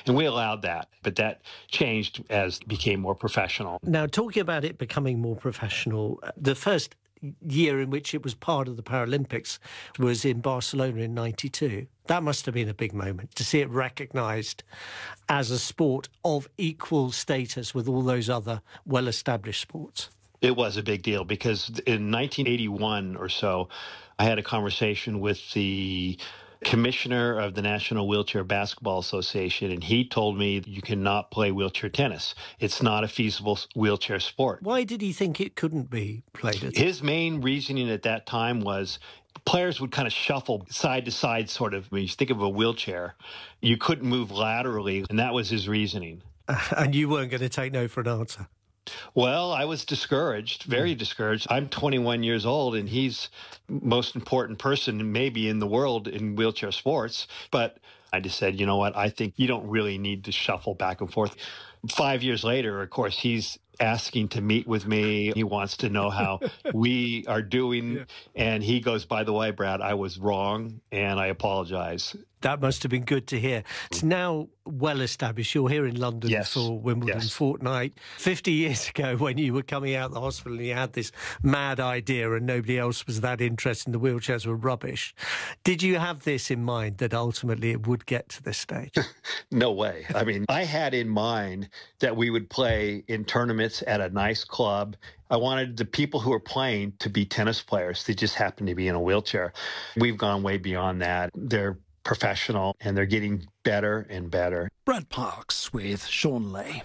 And we allowed that, but that changed as it became more professional. Now, talking about it becoming more professional, the first year in which it was part of the Paralympics was in Barcelona in 92. That must have been a big moment to see it recognised as a sport of equal status with all those other well-established sports. It was a big deal because in 1981 or so, I had a conversation with the commissioner of the National Wheelchair Basketball Association, and he told me you cannot play wheelchair tennis. It's not a feasible wheelchair sport. Why did he think it couldn't be played? His main reasoning at that time was players would kind of shuffle side to side, sort of. When you think of a wheelchair, you couldn't move laterally, and that was his reasoning. And you weren't going to take no for an answer? Well, I was discouraged, very discouraged. I'm 21 years old, and he's the most important person maybe in the world in wheelchair sports. But I just said, you know what, I think you don't really need to shuffle back and forth. 5 years later, of course, he's asking to meet with me. He wants to know how we are doing. Yeah. And he goes, by the way, Brad, I was wrong, and I apologize. That must have been good to hear. It's now well established. You're here in London for Wimbledon fortnight. 50 years ago, when you were coming out of the hospital and you had this mad idea and nobody else was that interested and the wheelchairs were rubbish, did you have this in mind, that ultimately it would get to this stage? No way. I mean, I had in mind that we would play in tournaments at a nice club. I wanted the people who are playing to be tennis players. They just happen to be in a wheelchair. We've gone way beyond that. They're professional, and they're getting better and better. Brad Parks with Sean Lay.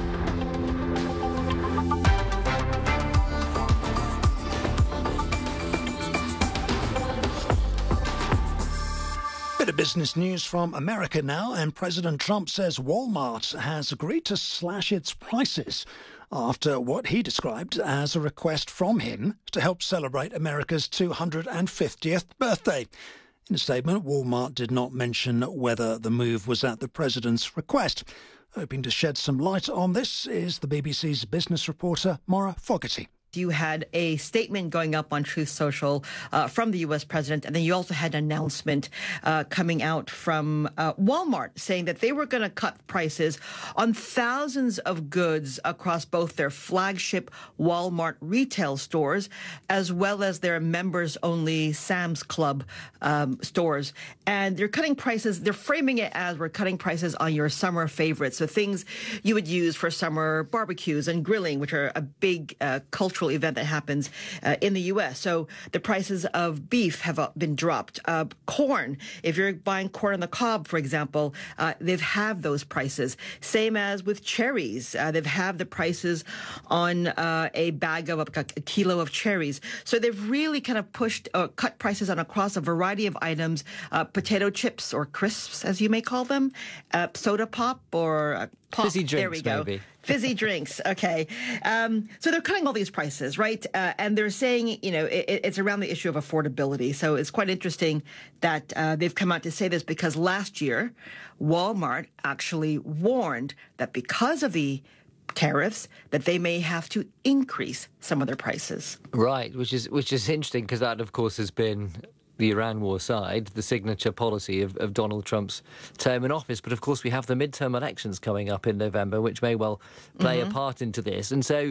Bit of business news from America now, and President Trump says Walmart has agreed to slash its prices after what he described as a request from him to help celebrate America's 250th birthday. In a statement, Walmart did not mention whether the move was at the president's request. Hoping to shed some light on this is the BBC's business reporter, Maura Fogarty. You had a statement going up on Truth Social from the U.S. president, and then you also had an announcement coming out from Walmart saying that they were going to cut prices on thousands of goods across both their flagship Walmart retail stores as well as their members-only Sam's Club stores. And they're cutting prices. They're framing it as we're cutting prices on your summer favorites, so things you would use for summer barbecues and grilling, which are a big cultural event that happens in the U.S. So the prices of beef have been dropped. Corn, if you're buying corn on the cob, for example, they've halved those prices. Same as with cherries. They've halved the prices on a bag of a kilo of cherries. So they've really kind of cut prices on across a variety of items, potato chips or crisps, as you may call them, soda pop or pop. Fizzy drinks, there we go. Maybe. Fizzy drinks. Okay. So they're cutting all these prices, right? And they're saying, you know, it's around the issue of affordability. So it's quite interesting that they've come out to say this because last year, Walmart actually warned that because of the tariffs, that they may have to increase some of their prices. Right, which is interesting because that, of course, has been the Iran war side, the signature policy of Donald Trump's term in office. But, of course, we have the midterm elections coming up in November, which may well play a part into this. And so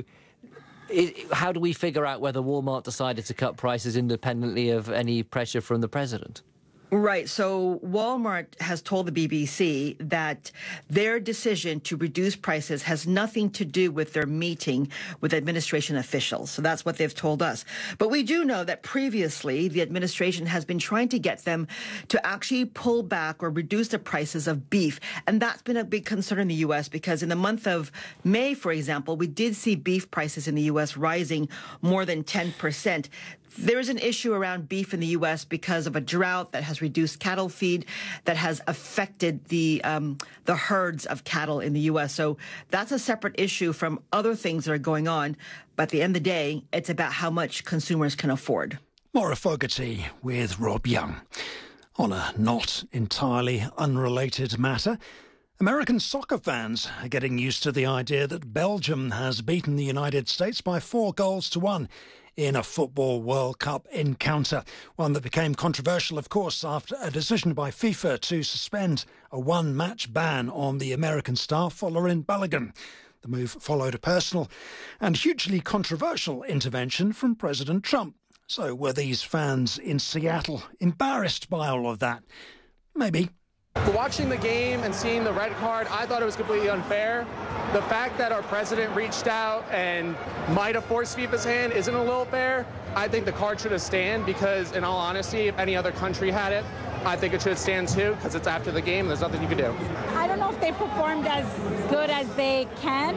how do we figure out whether Walmart decided to cut prices independently of any pressure from the president? Right. So Walmart has told the BBC that their decision to reduce prices has nothing to do with their meeting with administration officials. So that's what they've told us. But we do know that previously the administration has been trying to get them to actually pull back or reduce the prices of beef. And that's been a big concern in the U.S. because in the month of May, for example, we did see beef prices in the U.S. rising more than 10%. There is an issue around beef in the U.S. because of a drought that has reduced cattle feed, that has affected the herds of cattle in the U.S. So that's a separate issue from other things that are going on. But at the end of the day, it's about how much consumers can afford. Maura Fogarty with Rob Young. On a not entirely unrelated matter, American soccer fans are getting used to the idea that Belgium has beaten the United States by 4-1 in a Football World Cup encounter. One that became controversial, of course, after a decision by FIFA to suspend a one-match ban on the American star Folarin Balogun. The move followed a personal and hugely controversial intervention from President Trump. So were these fans in Seattle embarrassed by all of that? Maybe. Watching the game and seeing the red card, I thought it was completely unfair. The fact that our president reached out and might have forced FIFA's hand isn't a little fair. I think the card should have stand because, in all honesty, if any other country had it, I think it should stand too because it's after the game and there's nothing you can do. I don't know if they performed as good as they can,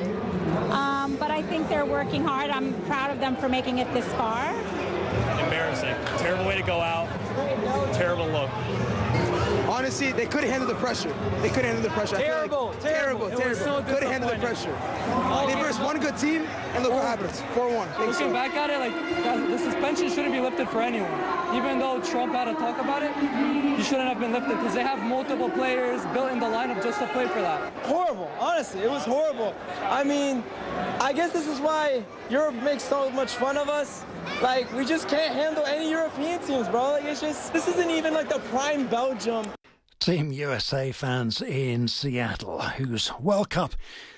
but I think they're working hard. I'm proud of them for making it this far. Embarrassing. Terrible way to go out. Terrible look. Honestly, they couldn't handle the pressure. Terrible. So couldn't handle the pressure. They versed one good team, and look what happens. 4-1. Looking back at it, the suspension shouldn't be lifted for anyone. Even though Trump had to talk about it, he shouldn't have been lifted because they have multiple players built in the lineup just to play for that. Horrible. Honestly, it was horrible. I mean, I guess this is why Europe makes so much fun of us. Like, we just can't handle any European teams, bro. Like, it's just, this isn't even like the prime Belgium. Team USA fans in Seattle, whose World Cup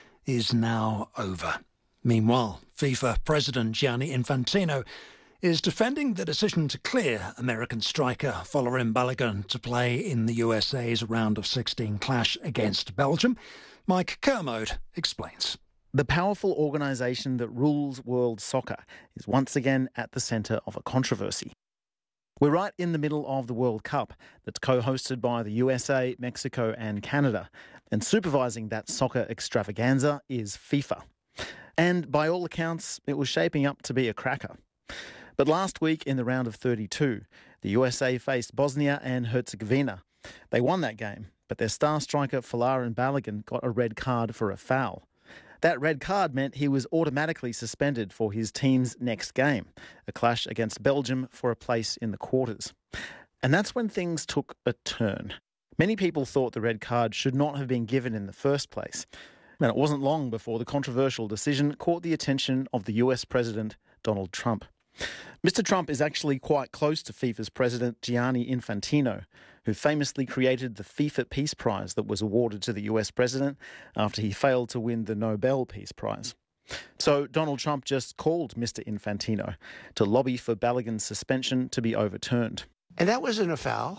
is now over. Meanwhile, FIFA President Gianni Infantino is defending the decision to clear American striker Folarin Balogun to play in the USA's round of 16 clash against Belgium. Mike Kermode explains. The powerful organisation that rules world soccer is once again at the centre of a controversy. We're right in the middle of the World Cup that's co-hosted by the USA, Mexico and Canada, and supervising that soccer extravaganza is FIFA. And by all accounts, it was shaping up to be a cracker. But last week in the round of 32, the USA faced Bosnia and Herzegovina. They won that game, but their star striker Folarin Balogun got a red card for a foul. That red card meant he was automatically suspended for his team's next game, a clash against Belgium for a place in the quarters. And that's when things took a turn. Many people thought the red card should not have been given in the first place. And it wasn't long before the controversial decision caught the attention of the US President Donald Trump. Mr. Trump is actually quite close to FIFA's president Gianni Infantino, who famously created the FIFA Peace Prize that was awarded to the US president after he failed to win the Nobel Peace Prize. So Donald Trump just called Mr. Infantino to lobby for Balogun's suspension to be overturned. And that wasn't a foul.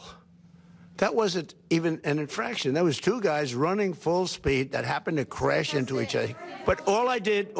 That wasn't even an infraction. That was two guys running full speed that happened to crash into each other. But all I did,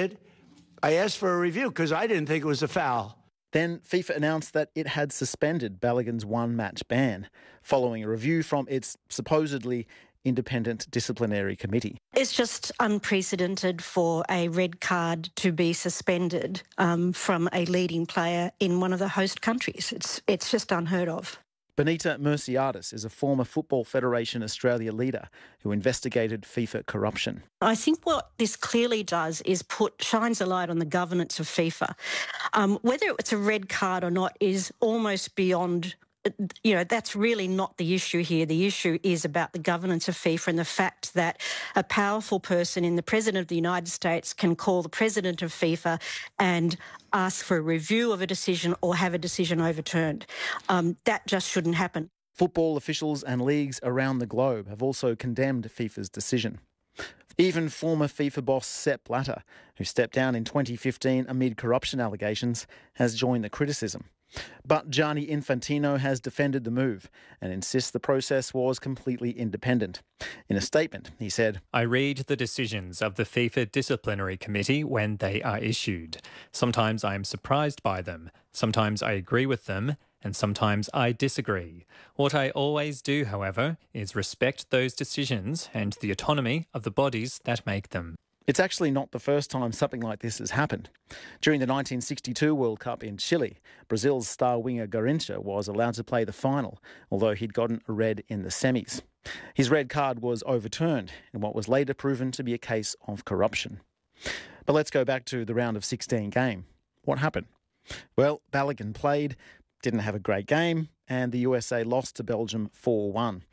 I asked for a review because I didn't think it was a foul. Then FIFA announced that it had suspended Balogun's one-match ban, following a review from its supposedly independent disciplinary committee. It's just unprecedented for a red card to be suspended from a leading player in one of the host countries. It's just unheard of. Benita Merciades is a former Football Federation Australia leader who investigated FIFA corruption. I think what this clearly does is shines a light on the governance of FIFA. Whether it's a red card or not is almost beyond, that's really not the issue here. The issue is about the governance of FIFA and the fact that a powerful person in the President of the United States can call the President of FIFA and ask for a review of a decision or have a decision overturned. That just shouldn't happen. Football officials and leagues around the globe have also condemned FIFA's decision. Even former FIFA boss Sepp Blatter, who stepped down in 2015 amid corruption allegations, has joined the criticism. But Gianni Infantino has defended the move and insists the process was completely independent. In a statement, he said, "I read the decisions of the FIFA Disciplinary Committee when they are issued. Sometimes I am surprised by them, sometimes I agree with them, and sometimes I disagree. What I always do, however, is respect those decisions and the autonomy of the bodies that make them." It's actually not the first time something like this has happened. During the 1962 World Cup in Chile, Brazil's star winger Garrincha was allowed to play the final, although he'd gotten a red in the semis. His red card was overturned in what was later proven to be a case of corruption. But let's go back to the round of 16 game. What happened? Well, Balogun played, didn't have a great game, and the USA lost to Belgium 4-1.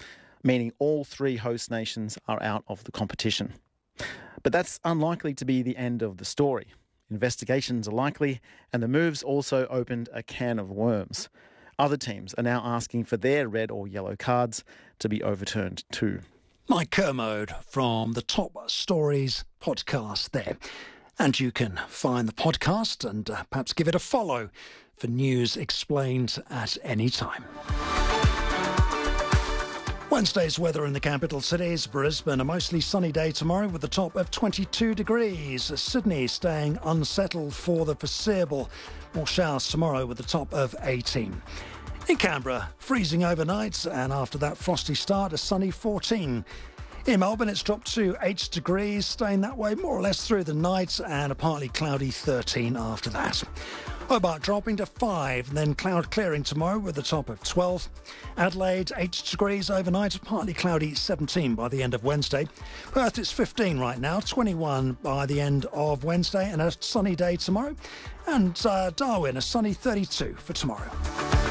meaning all 3 host nations are out of the competition. But that's unlikely to be the end of the story. Investigations are likely, and the moves also opened a can of worms. Other teams are now asking for their red or yellow cards to be overturned too. Mike Kermode from the Top Stories podcast there. And you can find the podcast and perhaps give it a follow for news explained at any time. Wednesday's weather in the capital cities. Brisbane, a mostly sunny day tomorrow with a top of 22 degrees. Sydney staying unsettled for the foreseeable. More showers tomorrow with a top of 18. In Canberra, freezing overnight, and after that frosty start, a sunny 14. In Melbourne, it's dropped to 8 degrees, staying that way more or less through the night, and a partly cloudy 13 after that. Hobart dropping to 5, and then cloud clearing tomorrow with a top of 12. Adelaide, 8 degrees overnight, partly cloudy 17 by the end of Wednesday. Perth, it's 15 right now, 21 by the end of Wednesday, and a sunny day tomorrow. And Darwin, a sunny 32 for tomorrow.